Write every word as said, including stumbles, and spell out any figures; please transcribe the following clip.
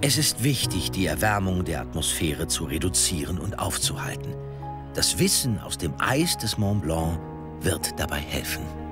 Es ist wichtig, die Erwärmung der Atmosphäre zu reduzieren und aufzuhalten. Das Wissen aus dem Eis des Mont Blanc wird dabei helfen.